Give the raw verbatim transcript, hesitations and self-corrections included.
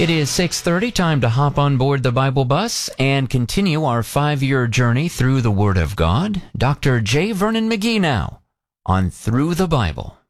It is six thirty, time to hop on board the Bible bus and continue our five-year journey through the Word of God. Doctor J. Vernon McGee now on Through the Bible.